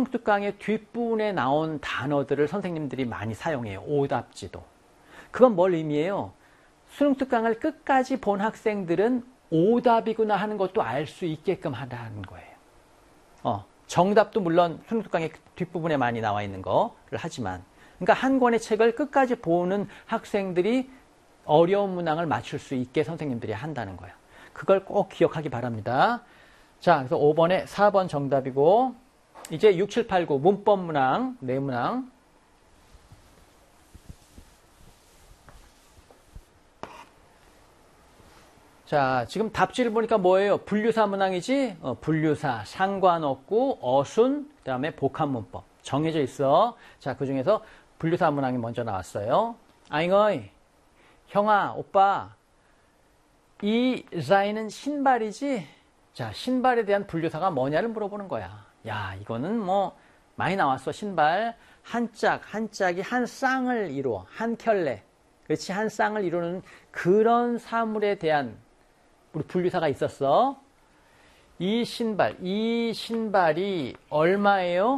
수능특강의 뒷부분에 나온 단어들을 선생님들이 많이 사용해요. 오답지도. 그건 뭘 의미해요? 수능특강을 끝까지 본 학생들은 오답이구나 하는 것도 알 수 있게끔 하라는 거예요. 정답도 물론 수능특강의 뒷부분에 많이 나와 있는 거를 하지만, 그러니까 한 권의 책을 끝까지 보는 학생들이 어려운 문항을 맞출 수 있게 선생님들이 한다는 거예요. 그걸 꼭 기억하기 바랍니다. 자, 그래서 5번에 4번 정답이고, 이제 6, 7, 8, 9 문법 문항, 네 문항. 자, 지금 답지를 보니까 뭐예요? 분류사 문항이지? 분류사, 상관없고, 어순, 그 다음에 복합문법. 정해져 있어. 자, 그 중에서 분류사 문항이 먼저 나왔어요. 아잉어이, 형아, 오빠, 이 자이는 신발이지? 자, 신발에 대한 분류사가 뭐냐를 물어보는 거야. 야, 이거는 뭐 많이 나왔어. 신발. 한 짝이 한 쌍을 이루어. 한 켤레. 그렇지? 한 쌍을 이루는 그런 사물에 대한 우리 분류사가 있었어. 이 신발이 얼마예요?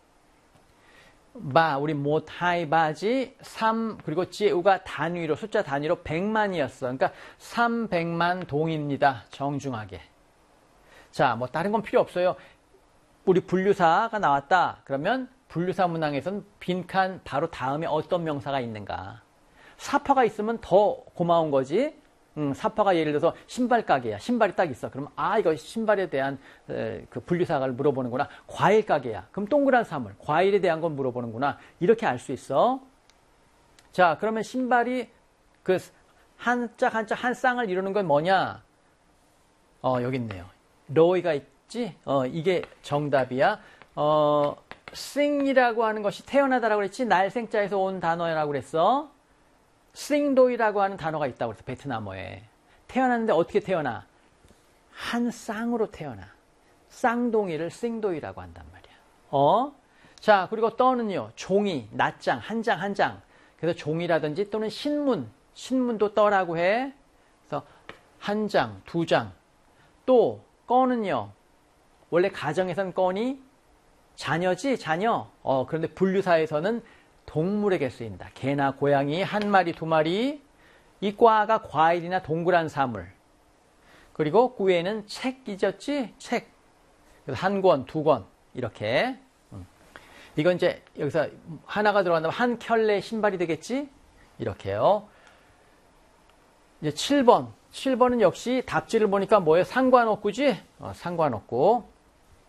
우리 못하이 바지 3, 그리고 지우가 단위로, 숫자 단위로 100만이었어. 그러니까 300만 동입니다. 정중하게. 자, 뭐 다른 건 필요 없어요. 우리 분류사가 나왔다. 그러면 분류사 문항에서는 빈칸 바로 다음에 어떤 명사가 있는가. 사파가 있으면 더 고마운 거지. 사파가 예를 들어서 신발 가게야. 신발이 딱 있어. 그럼 이거 신발에 대한 그 분류사를 물어보는구나. 과일 가게야. 그럼 동그란 사물. 과일에 대한 건 물어보는구나. 이렇게 알 수 있어. 자, 그러면 신발이 그 한 짝 한 쌍을 이루는 건 뭐냐? 여기 있네요. 로이가 있지? 이게 정답이야. sing이라고 하는 것이 태어나다라고 그랬지? 날생자에서 온 단어라고 그랬어. 싱도이라고 하는 단어가 있다고 그랬어. 베트남어에. 태어났는데 어떻게 태어나? 한 쌍으로 태어나. 쌍둥이를 싱도이라고 한단 말이야. 자, 그리고 떠는요. 종이, 낱장, 한 장. 그래서 종이라든지 또는 신문도 떠라고 해. 그래서 한 장, 두 장. 또 꺼는요. 원래 가정에선 꺼니 자녀지, 자녀. 그런데 분류사에서는 동물에게 쓰인다. 개나 고양이 한 마리, 두 마리. 이 과가 과일이나 동그란 사물. 그리고 구에는 책 잊었지? 책. 그래서 한 권, 두 권. 이렇게. 이건 이제 여기서 하나가 들어간다면 한 켤레 신발이 되겠지? 이렇게요. 이제 7번. 7번은 역시 답지를 보니까 뭐예요? 상관없구지? 상관없고.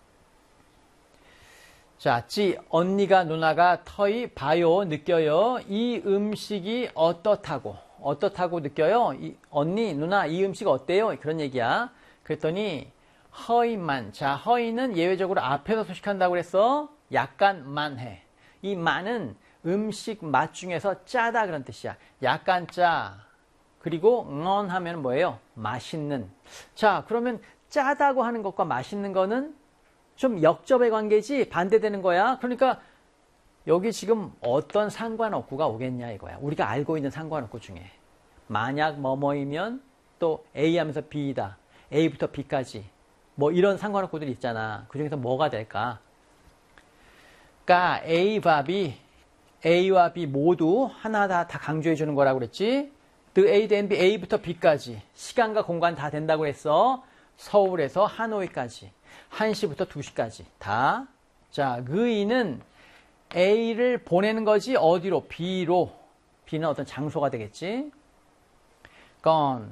자, 언니가 누나가 터이 봐요, 느껴요. 이 음식이 어떻다고 느껴요? 언니, 누나, 이 음식 어때요? 그런 얘기야. 그랬더니 허이만. 자, 허이는 예외적으로 앞에서 소식한다고 그랬어. 약간만 해. 이 만은 음식 맛 중에서 짜다 그런 뜻이야. 약간 짜. 그리고 넌 하면 뭐예요? 맛있는. 자, 그러면 짜다고 하는 것과 맛있는 거는 좀 역접의 관계지 반대되는 거야. 그러니까 여기 지금 어떤 상관없구가 오겠냐 이거야. 우리가 알고 있는 상관없구 중에. 만약 뭐뭐이면 또 A 하면서 B이다. A부터 B까지. 뭐 이런 상관없구들이 있잖아. 그 중에서 뭐가 될까? 그러니까 A와 B 모두 하나 다 강조해 주는 거라고 그랬지. The A and B, A부터 B까지. 시간과 공간 다 된다고 했어. 서울에서 하노이까지. 1시부터 2시까지 다. 자, 의는 A를 보내는 거지. 어디로? B로. B는 어떤 장소가 되겠지. 건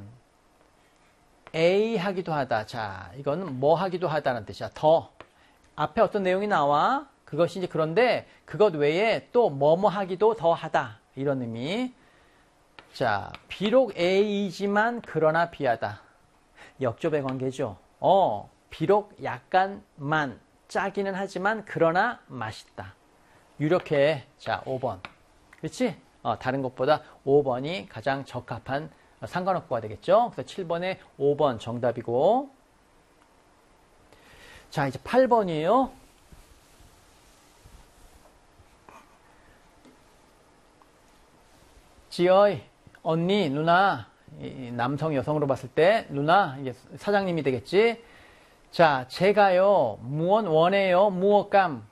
A 하기도 하다. 자, 이거는 뭐 하기도 하다는 뜻이야. 더. 앞에 어떤 내용이 나와. 그것이 이제 그런데 그것 외에 또 뭐뭐 하기도 더 하다. 이런 의미. 자, 비록 A이지만 그러나 B하다. 역접의 관계죠. 비록 약간만 짜기는 하지만 그러나 맛있다. 유력해. 자, 5번. 그렇지? 다른 것보다 5번이 가장 적합한 상관없고가 되겠죠. 그래서 7번에 5번 정답이고. 자, 이제 8번이에요. 지어이, 언니, 누나. 남성, 여성으로 봤을 때 누나, 이게 사장님이 되겠지. 자, 제가요 무엇 원해요? 무엇감?